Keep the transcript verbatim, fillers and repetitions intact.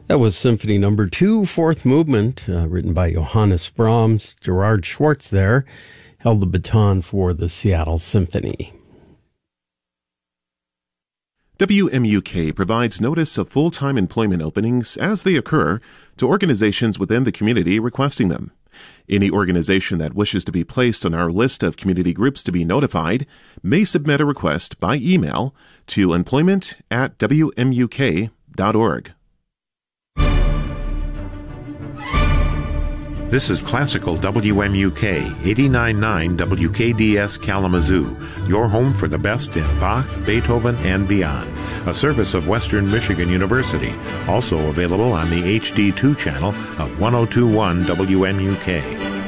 That was Symphony Number Two, Fourth Movement, uh, written by Johannes Brahms. Gerard Schwartz there held the baton for the Seattle Symphony. W M U K provides notice of full-time employment openings as they occur to organizations within the community requesting them. Any organization that wishes to be placed on our list of community groups to be notified may submit a request by email to employment at w m u k dot org. This is Classical W M U K, eighty-nine point nine W K D S Kalamazoo, your home for the best in Bach, Beethoven, and beyond. A service of Western Michigan University, also available on the H D two channel of one oh two point one W M U K.